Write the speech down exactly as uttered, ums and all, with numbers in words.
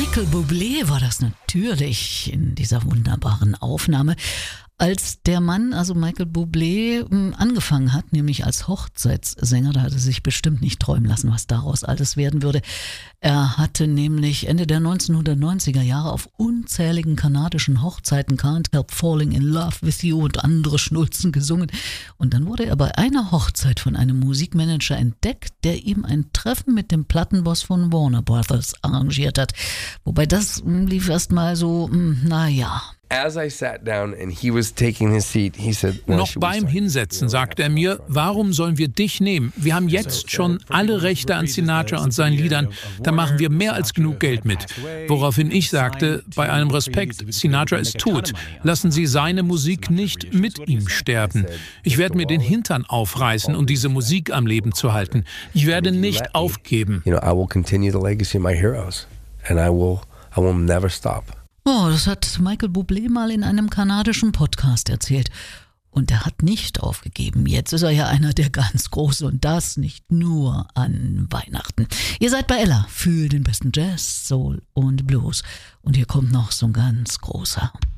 Michael Bublé war das natürlich in dieser wunderbaren Aufnahme. Als der Mann, also Michael Bublé, angefangen hat, nämlich als Hochzeitssänger, da hat er sich bestimmt nicht träumen lassen, was daraus alles werden würde. Er hatte nämlich Ende der neunzehnhundertneunziger Jahre auf unzähligen kanadischen Hochzeiten Can't Help Falling in Love with You und andere Schnulzen gesungen. Und dann wurde er bei einer Hochzeit von einem Musikmanager entdeckt, der ihm ein Treffen mit dem Plattenboss von Warner Brothers arrangiert hat. Wobei das lief erst mal so, naja. Noch beim Hinsetzen sagte er mir, warum sollen wir dich nehmen? Wir haben jetzt schon alle Rechte an Sinatra und seinen Liedern. Da machen wir mehr als genug Geld mit. Woraufhin ich sagte, bei allem Respekt, Sinatra ist tot. Lassen Sie seine Musik nicht mit ihm sterben. Ich werde mir den Hintern aufreißen, um diese Musik am Leben zu halten. Ich werde nicht aufgeben. Oh, das hat Michael Bublé mal in einem kanadischen Podcast erzählt. Und er hat nicht aufgegeben. Jetzt ist er ja einer der ganz Großen und das nicht nur an Weihnachten. Ihr seid bei Ella für den besten Jazz, Soul und Blues. Und hier kommt noch so ein ganz großer.